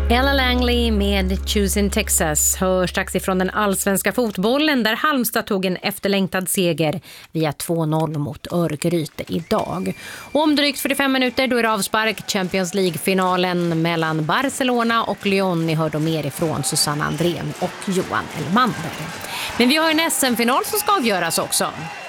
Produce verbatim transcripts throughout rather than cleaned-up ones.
Ella Langley med Choosing Texas hör strax ifrån den allsvenska fotbollen där Halmstad tog en efterlängtad seger via två noll mot Örgryte idag. Och om drygt fyrtiofem minuter då är det avspark Champions League-finalen mellan Barcelona och Lyon. Ni hör då mer ifrån Susanna Andrén och Johan Elmander. Men vi har en S M-final som ska avgöras också.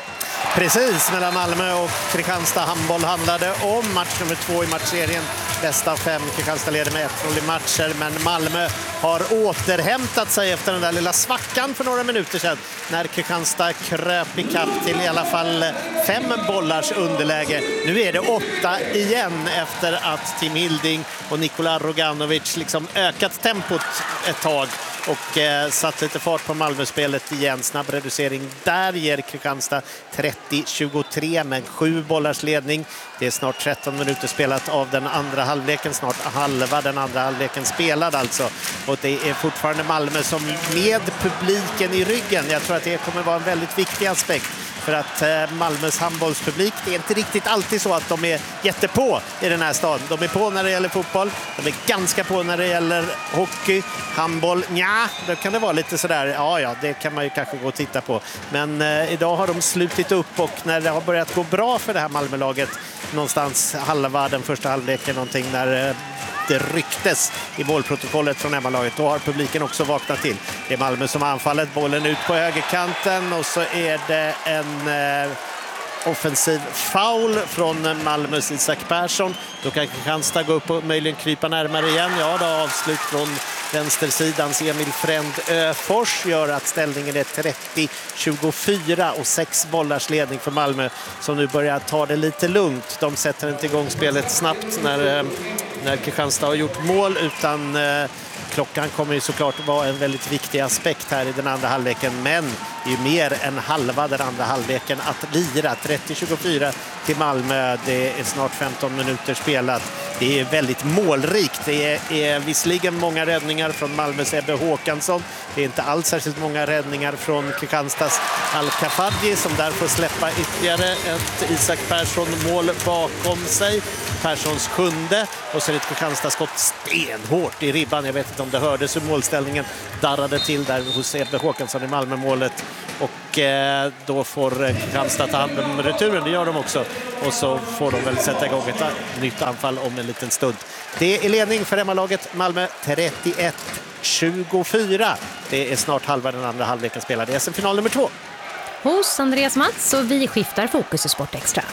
Precis, mellan Malmö och Kristianstad handboll handlade om match nummer två i matchserien. Bästa av fem. Kristianstad leder med ett noll i matcher, men Malmö har återhämtat sig efter den där lilla svackan för några minuter sedan när Kristianstad kröp i kapp till i alla fall fem bollars underläge. Nu är det åtta igen efter att Tim Hilding och Nikola Roganovic liksom ökat tempot ett tag och eh, satt lite fart på Malmö-spelet igen. Snabb reducering där ger Kristianstad trettio tjugotre med sju bollars ledning. Det är snart tretton minuter spelat av den andra halvleken, snart halva den andra halvleken spelad alltså. Och det är fortfarande Malmö som med publiken i ryggen. Jag tror att det kommer vara en väldigt viktig aspekt. För att eh, Malmös handbollspublik, det är inte riktigt alltid så att de är jättepå i den här staden. De är på när det gäller fotboll, de är ganska på när det gäller hockey, handboll. Ja, då kan det vara lite sådär, ja ja, det kan man ju kanske gå och titta på. Men eh, idag har de slutit upp och när det har börjat gå bra för det här Malmölaget, någonstans halva den första halvleken någonting när eh, det ryktes i målprotokollet från hemmalaget, då har publiken också vaknat till. Det är Malmö som har anfallet, bollen ut på högerkanten och så är det en eh, offensiv foul från Malmös Isak Persson. Då kan Kristianstad gå upp och möjligen krypa närmare igen. Ja, då avslut från vänstersidans Emil Fränd Öfors gör att ställningen är trettio tjugofyra och sex bollars ledning för Malmö som nu börjar ta det lite lugnt. De sätter inte igång spelet snabbt när, när Kristianstad har gjort mål, utan eh, klockan kommer ju såklart vara en väldigt viktig aspekt här i den andra halvleken, men det är ju mer än halva den andra halvleken att lira. trettio tjugofyra till Malmö, det är snart femton minuter spelat. Det är väldigt målrikt. Det är, är visserligen många räddningar från Malmös Ebbe Håkansson. Det är inte alls särskilt många räddningar från Kristianstads Al-Kafadji som där får släppa ytterligare ett Isak Persson-mål bakom sig. Perssons sjunde, och så är det ett Kristianstadsskott stenhårt i ribban. Jag vet inte om det hördes hur målställningen darrade till där hos Ebbe Håkansson i Malmö-målet. Och eh, då får Kristianstad ta hand om returen, det gör de också. Och så får de väl sätta igång ett nytt anfall om en liten stund. Det är ledning för hemmalaget Malmö, trettioett tjugofyra. Det är snart halva den andra halvleken spelad i S M-final nummer två. Hos Andreas Mats, och vi skiftar fokus i Sport Extra.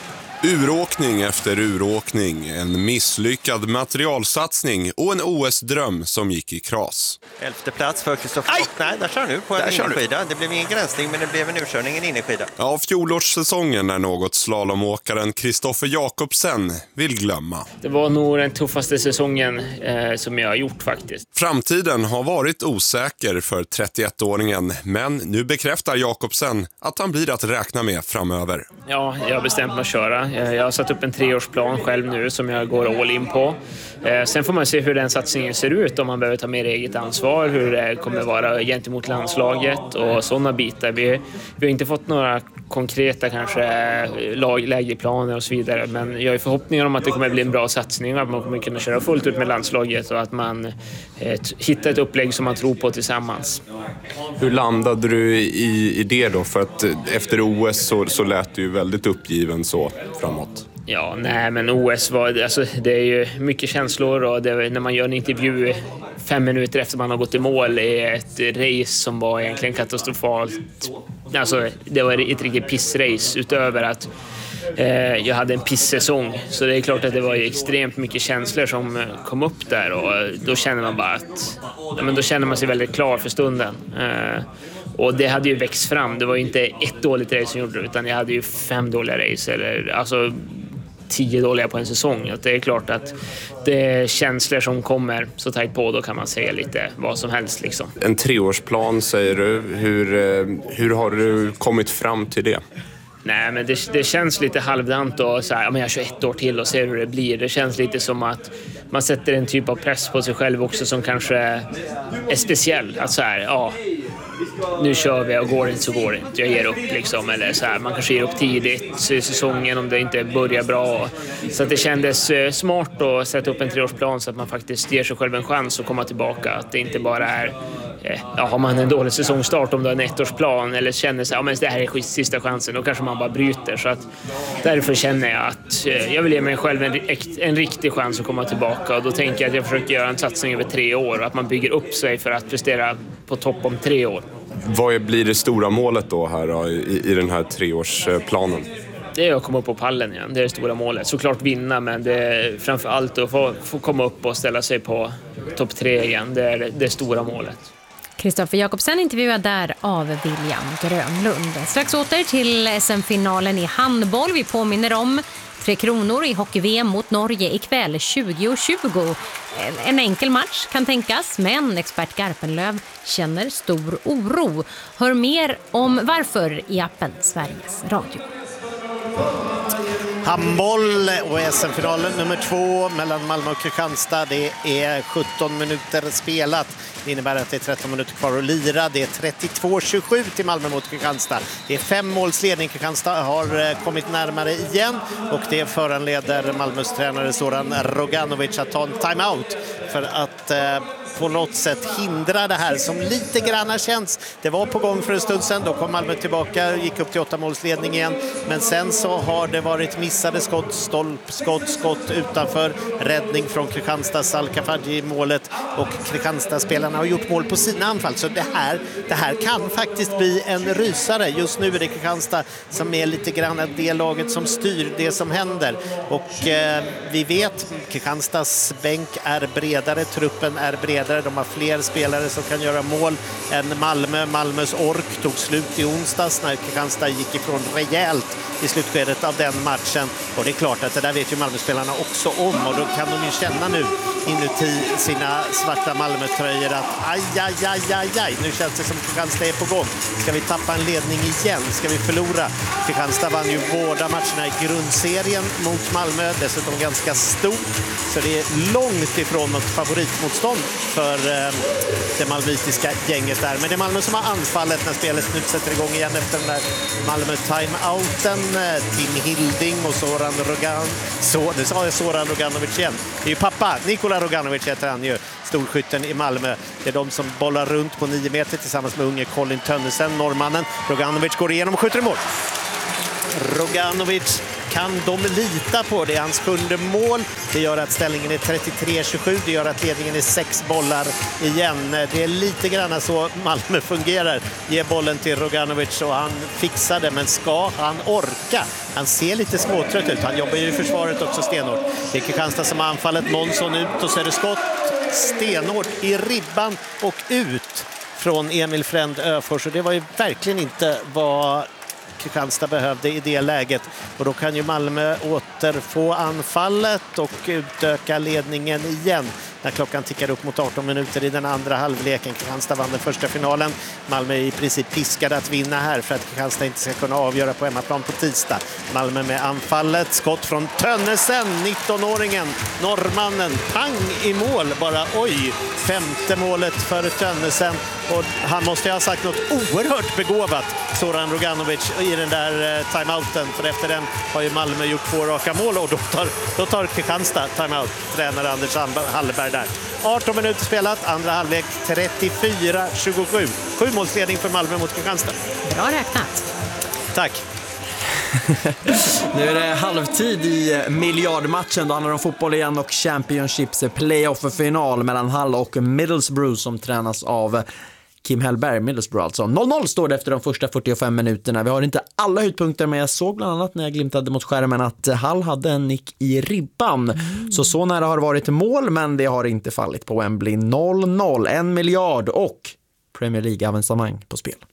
Uråkning efter uråkning, en misslyckad materialsatsning och en O S-dröm som gick i kras. Elfte plats för Kristoffer Bock. Nej, där kör nu på en innerskida. Det blev ingen gränsning, men det blev en urkörning, en innerskida. Ja, fjolårssäsongen är något slalomåkaren Kristoffer Jakobsen vill glömma. Det var nog den tuffaste säsongen eh, som jag har gjort faktiskt. Framtiden har varit osäker för trettioettåringen, men nu bekräftar Jakobsen att han blir att räkna med framöver. Ja, jag har bestämt mig att köra. Jag har satt upp en treårsplan själv nu som jag går all in på. Sen får man se hur den satsningen ser ut, om man behöver ta mer eget ansvar, hur det kommer vara gentemot landslaget och sådana bitar. Vi, vi har inte fått några konkreta kanske lag, lägeplaner och så vidare, men jag har förhoppningar om att det kommer bli en bra satsning och att man kommer kunna köra fullt ut med landslaget och att man eh, hittar ett upplägg som man tror på tillsammans. Hur landade du i, i det då? För att efter O S så, så lät du ju väldigt uppgiven så framåt. Ja, nej men O S var, alltså, det är ju mycket känslor och det, när man gör en intervju fem minuter efter man har gått i mål i ett race som var egentligen katastrofalt. Alltså, det var ett riktigt pissrace utöver att eh, jag hade en pisssäsong. Så det är klart att det var extremt mycket känslor som kom upp där och då känner man bara att ja, men då känner man sig väldigt klar för stunden. Eh, Och det hade ju växt fram. Det var ju inte ett dåligt race som gjorde det, utan jag hade ju fem dåliga race. Eller alltså tio dåliga på en säsong. Att det är klart att det är känslor som kommer så tajt på. Då kan man säga lite vad som helst. Liksom. En treårsplan säger du. Hur, hur har du kommit fram till det? Nej, men det, det känns lite halvdant och så här, ja, men jag kör ett år till och ser hur det blir. Det känns lite som att man sätter en typ av press på sig själv också som kanske är speciell. Att så här, ja, nu kör vi och går inte så går det inte. Jag ger upp liksom, eller så här, man kanske ger upp tidigt i säsongen om det inte börjar bra. Så att det kändes smart att sätta upp en treårsplan så att man faktiskt ger sig själv en chans att komma tillbaka. Att det inte bara är, ja, har man en dålig säsongstart om du har en ettårsplan eller känner sig, ja men det här är sista chansen, då kanske man bara bryter. Så att därför känner jag att jag vill ge mig själv en, en riktig chans att komma tillbaka. Och då tänker jag att jag försöker göra en satsning över tre år och att man bygger upp sig för att prestera på topp om tre år. Vad blir det stora målet då här då, i, i den här treårsplanen? Det är att komma upp på pallen igen, det är det stora målet. Såklart vinna, men det är framför allt att få, få komma upp och ställa sig på topp tre igen. Det är det, det stora målet. Kristoffer Jakobsen intervjuad där av William Grönlund. Strax åter till S M-finalen i handboll. Vi påminner om Tre Kronor i hockey-V M mot Norge ikväll tjugo tjugo. En enkel match kan tänkas, men expert Garpenlöv känner stor oro. Hör mer om varför i appen Sveriges Radio. Handboll och S M-finalen nummer två mellan Malmö och Kristianstad. Det är sjutton minuter spelat. Det innebär att det är tretton minuter kvar att lira. Det är trettiotvå tjugosju till Malmö mot Kristianstad. Det är fem målsledning. Kristianstad har kommit närmare igen och det föranleder Malmös tränare Zoran Roganovic att ta en timeout för att eh, på något sätt hindra det här som lite grann känns. Det var på gång för en stund sedan. Då kom Malmö tillbaka, gick upp till åtta målsledning igen. Men sen så har det varit missade skott, stolpskott, skott utanför. Räddning från Kristianstads Al-Kafaji i målet. Och Kristianstadsspelarna har gjort mål på sina anfall. Så det här, det här kan faktiskt bli en rysare. Just nu är det Kristianstad som är lite grann det laget som styr det som händer. Och eh, vi vet, Kristianstads bänk är bredare, truppen är bredare. De har fler spelare som kan göra mål än Malmö. Malmös ork tog slut i onsdags när Kristianstad gick ifrån rejält i slutskedet av den matchen. Och det är klart att det där vet ju Malmöspelarna också om. Och då kan de ju känna nu inuti sina svarta Malmötröjor att aj, aj, aj, aj, aj. Nu känns det som Kristianstad är på gång. Ska vi tappa en ledning igen? Ska vi förlora? Kristianstad vann ju båda matcherna i grundserien mot Malmö. Dessutom ganska stort. Så det är långt ifrån något favoritmotstånd för eh, det malmöitiska gänget där. Men det är Malmö som har anfallet när spelet nu sätter igång igen efter den där Malmö-timeouten. Tim Hilding och Zoran Rogan. Så, det sa jag Zoran Roganovic igen. Det är ju pappa, Nikola Roganovic heter han ju. Storskytten i Malmö. Det är de som bollar runt på nio meter tillsammans med unge Colin Tönnesen, norrmannen. Roganovic går igenom och skjuter i mål. Roganovic kan de lita på. Det är hans sjunde mål. Det gör att ställningen är trettiotre tjugosju. Det gör att ledningen är sex bollar igen. Det är lite grann så Malmö fungerar. Ge bollen till Roganovic och han fixar det. Men ska han orka? Han ser lite småtrött ut. Han jobbar ju i försvaret också stenhårt. Det är Kristianstad som har anfallet. Månsson ut och så är det skott stenhårt i ribban och ut från Emil Fränd Öfors. Och det var ju verkligen inte vad Kristianstad behövde i det läget. Och då kan ju Malmö återfå anfallet och utöka ledningen igen när klockan tickar upp mot arton minuter i den andra halvleken. Kristianstad vann den första finalen. Malmö är i princip piskade att vinna här för att Kristianstad inte ska kunna avgöra på hemmaplan på tisdag. Malmö med anfallet. Skott från Tönnesen, nittonåringen, norrmannen. Pang i mål bara. Oj, femte målet för Tönnesen. Och han måste ha sagt något oerhört begåvat, Zoran Roganovic, i den där eh, timeouten. För efter den har ju Malmö gjort två raka mål och då tar, då tar Kristianstad timeout. Tränare Anders Hallberg där. arton minuter spelat, andra halvlek trettiofyra tjugosju. Sju målsledning för Malmö mot Kristianstad. Bra räknat. Tack. Nu är det halvtid i miljardmatchen. Då handlar det om fotboll igen och Championships playoff-final mellan Hull och Middlesbrough som tränas av Kim Hellberg, Middlesbrough alltså. noll noll står det efter de första fyrtiofem minuterna. Vi har inte alla huvudpunkter, men jag såg bland annat när jag glimtade mot skärmen att Hull hade en nick i ribban. Mm. Så så nära har det varit mål, men det har inte fallit på Wembley. noll noll, en miljard och Premier League-avancemang på spel.